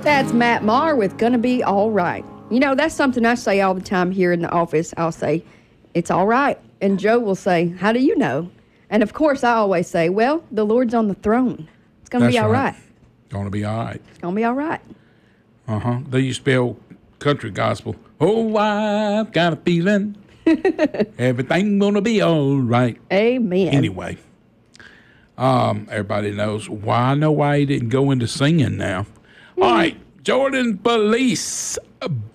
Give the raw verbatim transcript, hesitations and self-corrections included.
That's Matt Maher with Gonna Be All Right. You know, that's something I say all the time here in the office. I'll say, it's all right. And Joe will say, how do you know? And, of course, I always say, well, the Lord's on the throne. It's going to be all right. It's going to be all right. It's going to be all right. Uh-huh. They used to spell country gospel. Oh, I've got a feeling everything going to be all right. Amen. Anyway, um, everybody knows why. I know why he didn't go into singing now. All right, Jordan Police.